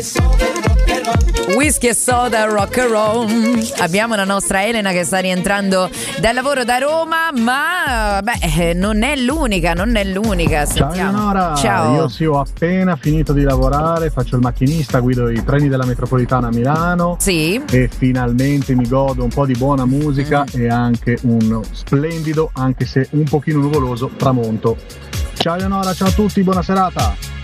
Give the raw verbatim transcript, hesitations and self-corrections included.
Whisky e soda, rock and roll. Abbiamo la nostra Elena che sta rientrando dal lavoro da Roma, ma beh, non è l'unica, non è l'unica. Sentiamo. Ciao Eleonora, ciao. Io sì, ho appena finito di lavorare, faccio il macchinista, guido i treni della metropolitana a Milano. Sì. E finalmente mi godo un po' di buona musica mm. e anche un splendido, anche se un pochino nuvoloso, tramonto. Ciao Eleonora, ciao a tutti, buona serata.